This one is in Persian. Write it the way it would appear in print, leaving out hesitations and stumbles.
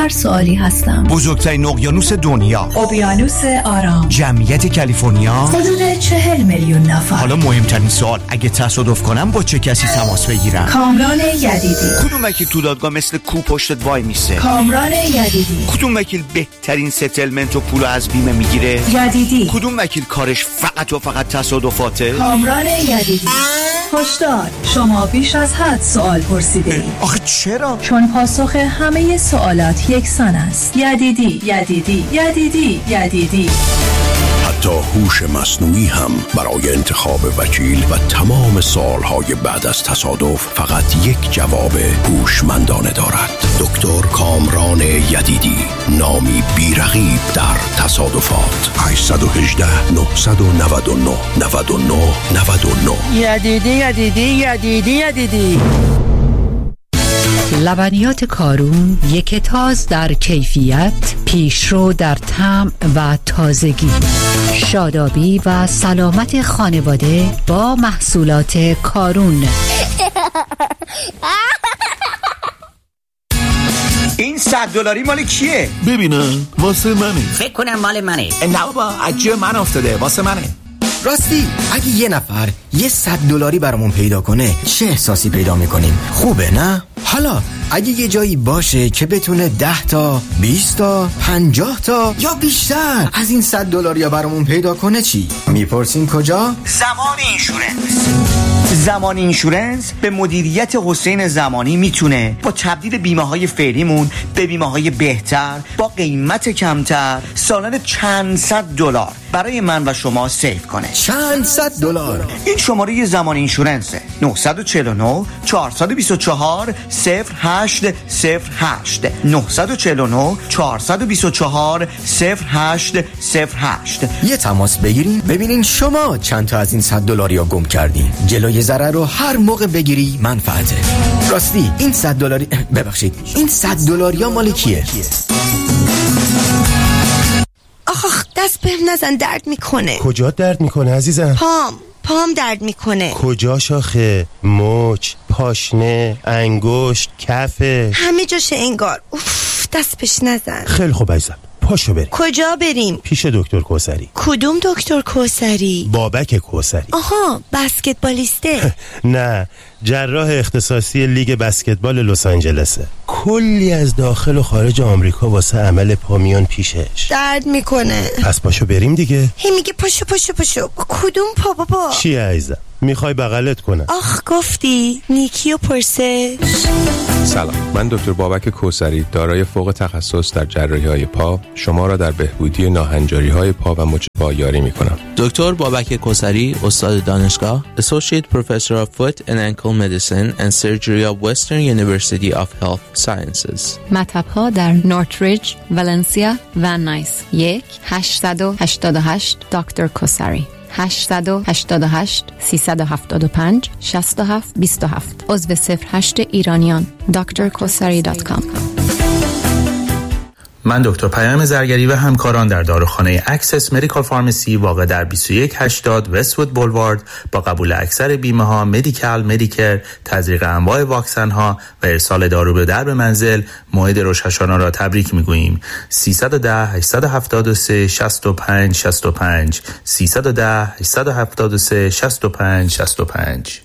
هر سوالی هستم. بزرگترین اقیانوس دنیا، اقیانوس آرام، جمعیت کالیفرنیا، حدود 40 میلیون نفر. حالا مهمترین سوال، اگه تصادف کنم با چه کسی تماس بگیرم؟ کامران یدیدی. کدوم وکیل تو دادگاه مثل کو پشتت وای میسه؟ کامران یدیدی. کدوم وکیل بهترین ستلمنت و پولو از بیمه میگیره؟ یدیدی. کدوم وکیل کارش فقط و فقط تصادفاته؟ کامران یدیدی. هشدار، شما بیش از حد سوال پرسیده. آخه چرا؟ چون پاسخ همه سوالات یکسان است. یدیدی، یدیدی، یدیدی، یدیدی. حتی هوش مصنوعی هم برای انتخاب وکیل و تمام سوالهای بعد از تصادف فقط یک جواب هوشمندانه دارد. دکتر کامران یدیدی، نامی بی‌رقیب در تصادفات. 818 999 99 99. یدیدی یدیدی یدیدی یدیدی. لبنیات کارون، یک تاز در کیفیت، پیشرو در طعم و تازگی. شادابی و سلامت خانواده با محصولات کارون. این $100 مال کیه؟ ببینم واسه منه. فکر کنم مال منه. نه بابا از جیب من افتاده، واسه منه. راستی اگه یه نفر یه $100 برامون پیدا کنه چه احساسی پیدا میکنیم؟ خوبه نه؟ حالا اگه یه جایی باشه که بتونه 10 تا 20 تا 50 تا یا بیشتر از این $100 برامون پیدا کنه چی؟ میپرسین کجا؟ زمان اینشورنس. زمان اینشورنس به مدیریت حسین زمانی میتونه با تبدیل بیمه های فعلیمون به بیمه های بهتر با قیمت کمتر سالانه چند $100 برای من و شما سیو کنه. چند $100؟ این شماره زمان اینشورنسه. 949 424 0808 949 424 0808. یه تماس بگیرین ببینین شما چند تا از این $100 گم کردین. جلوی ضرر رو هر موقع بگیری منفعته. راستی این $100 ببخشید این $100 مال کیه؟ آخ دست بهم نزن، درد میکنه. کجا درد میکنه عزیزم؟ پام درد میکنه. کجا شاخه؟ مچ، پاشنه، انگشت، کفه، همه جاشه انگار. اوف دست بهش نزن. خیلی خوب عزیزم، پاشو بریم. کجا بریم؟ پیش دکتر کوثری. کدوم دکتر کوثری؟ بابک کوثری. آها بسکتبالیسته. نه، جراح اختصاصی لیگ بسکتبال لس آنجلسه. کلی از داخل و خارج آمریکا واسه عمل پا میان پیشش. درد میکنه. پس پاشو بریم دیگه. هی میگه پاشو. کدوم پا بابا؟ چیه عزیزم؟ میخوای بغلت کنم؟ آخ گفتی نیکیو پرسه. سلام، من دکتر بابک کوثری دارای فوق تخصص در جراحی‌های پا شما را در بهبودی ناهنجاری‌های پا و مچ پا یاری می‌کنم. دکتر بابک کوثری، استاد دانشگاه، Associate Professor of Foot and Ankle Medicine and Surgery of Western University of Health Sciences. مطب‌ها در نورتریج، ولنسیا و نایس. 1-888 دکتر کوثری. 888 375 67 27. عضو 08 ایرانیان. drkosari.com. من دکتر پیام زرگری و همکاران در داروخانه اکسس مدیکال فارمسی واقع در 2180 وست‌وود بولوارد با قبول اکثر بیمه ها، مدیکال، مدیکر، تزریق انواع واکسن ها و ارسال دارو به درب منزل موعد روش هاشانا را تبریک میگوییم. 310 873 65 65 310 873 65 65.